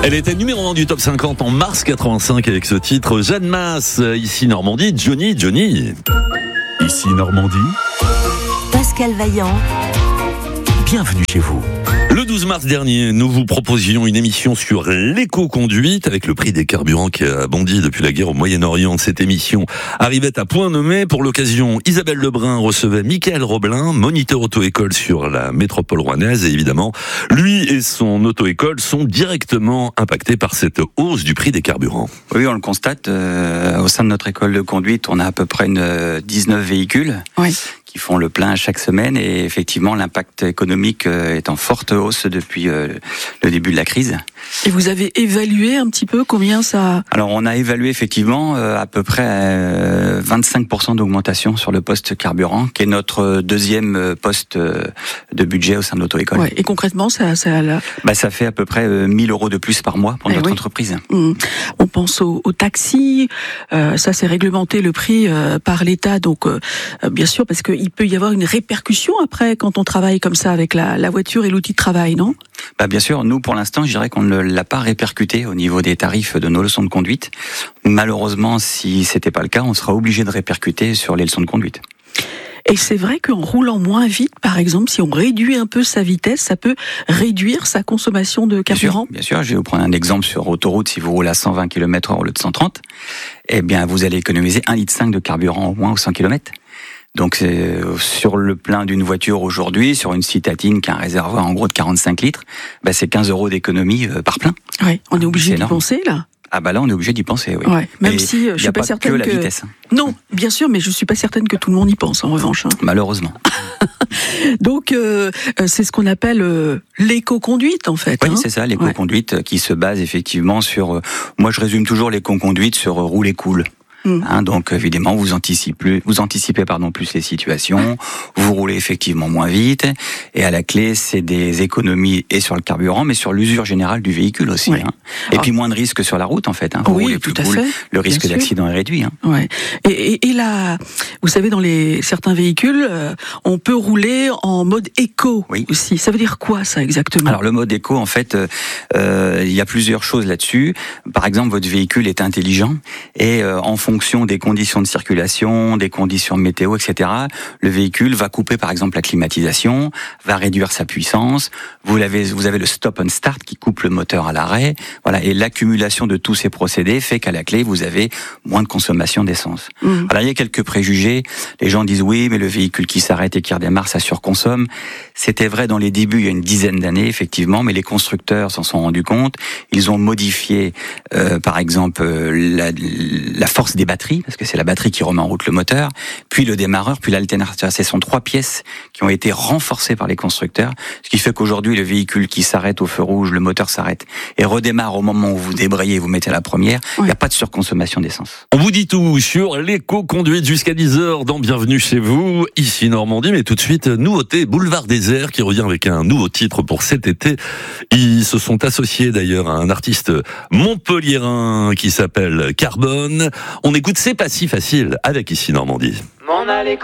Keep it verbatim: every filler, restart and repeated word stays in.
Elle était numéro un du top cinquante en mars quatre-vingt-cinq avec ce titre. Jeanne Masse, ici Normandie, Johnny, Johnny. Ici Normandie, Pascal Vaillant. bienvenue chez vous. Le douze mars dernier, nous vous proposions une émission sur l'éco-conduite avec le prix des carburants qui a bondi depuis la guerre au Moyen-Orient. Cette émission arrivait à point nommé. Pour l'occasion, Isabelle Lebrun recevait Mickaël Roblin, moniteur auto-école sur la métropole rouennaise. Et évidemment, lui et son auto-école sont directement impactés par cette hausse du prix des carburants. Oui, on le constate. Euh, au sein de notre école de conduite, on a à peu près une, euh, dix-neuf véhicules. Oui. Qui font le plein chaque semaine, et effectivement l'impact économique est en forte hausse depuis euh, le début de la crise. Et vous avez évalué un petit peu combien ça... Alors on a évalué effectivement euh, à peu près euh, vingt-cinq pour cent d'augmentation sur le poste carburant, qui est notre deuxième poste de budget au sein de l'auto-école. Ouais, et concrètement, ça, ça, la... bah, ça fait à peu près euh, mille euros de plus par mois pour eh notre oui. entreprise. Mmh. On pense au, au taxi, euh, ça c'est réglementé le prix euh, par l'État, donc euh, bien sûr, parce qu'il peut y avoir une répercussion après quand on travaille comme ça avec la, la voiture et l'outil de travail, non ? Bah bien sûr, nous pour l'instant, je dirais qu'on ne l'a pas répercuté au niveau des tarifs de nos leçons de conduite. Malheureusement, si c'était pas le cas, on sera obligé de répercuter sur les leçons de conduite. Et c'est vrai qu'en roulant moins vite, par exemple, si on réduit un peu sa vitesse, ça peut réduire sa consommation de carburant. Bien sûr, bien sûr, je vais vous prendre un exemple sur autoroute. Si vous roulez à cent vingt kilomètres heure au lieu de cent trente, eh bien vous allez économiser un virgule cinq litre de carburant au moins aux cent kilomètres. Donc c'est sur le plein d'une voiture aujourd'hui, sur une citadine qui a un réservoir en gros de quarante-cinq litres, bah c'est quinze euros d'économie par plein. Oui, on est obligé C'est d'y énorme. penser là. Ah bah là on est obligé d'y penser, oui. Ouais, même Et si euh, je y suis a pas, pas certaine que que... la vitesse. Non, bien sûr, mais je suis pas certaine que tout le monde y pense en revanche. Hein. Malheureusement. Donc euh, c'est ce qu'on appelle euh, l'éco-conduite en fait. Oui, hein. c'est ça, l'éco-conduite ouais. qui se base effectivement sur. Euh, moi, je résume toujours l'éco-conduite sur euh, rouler cool. Hein, donc évidemment vous anticipez, vous anticipez pardon plus les situations, vous roulez effectivement moins vite, et à la clé c'est des économies et sur le carburant, mais sur l'usure générale du véhicule aussi. Oui. Hein. Et Alors, puis moins de risques sur la route en fait. Hein. Vous oui, roulez tout plus à cool, fait. le risque Bien d'accident est réduit. Hein. Ouais. Et, et, et là, vous savez, dans les certains véhicules, euh, on peut rouler en mode éco oui. aussi. Ça veut dire quoi ça exactement ? Alors le mode éco, en fait, euh, il y a plusieurs choses là-dessus. Par exemple, votre véhicule est intelligent et euh, en fonction des conditions de circulation, des conditions météo, et cetera, le véhicule va couper par exemple la climatisation, va réduire sa puissance. Vous avez, vous avez le stop and start qui coupe le moteur à l'arrêt. Voilà, et l'accumulation de tous ces procédés fait qu'à la clé vous avez moins de consommation d'essence. Mmh. Alors il y a quelques préjugés. Les gens disent oui, mais le véhicule qui s'arrête et qui redémarre, ça surconsomme. C'était vrai dans les débuts, il y a une dizaine d'années effectivement, mais les constructeurs s'en sont rendus compte. Ils ont modifié, euh, par exemple, la, la force des batteries, parce que c'est la batterie qui remet en route le moteur, puis le démarreur, puis l'alternateur. Ce sont trois pièces qui ont été renforcées par les constructeurs, ce qui fait qu'aujourd'hui, le véhicule qui s'arrête au feu rouge, le moteur s'arrête et redémarre au moment où vous débrayez, vous mettez la première, il n'y a pas de surconsommation d'essence. On vous dit tout sur l'éco-conduite jusqu'à dix heures dans Bienvenue chez vous, ici Normandie, mais tout de suite, nouveauté, Boulevard Désert qui revient avec un nouveau titre pour cet été. Ils se sont associés d'ailleurs à un artiste montpelliérain qui s'appelle Carbone. On écoute C'est pas si facile avec ici Normandie. M'en aller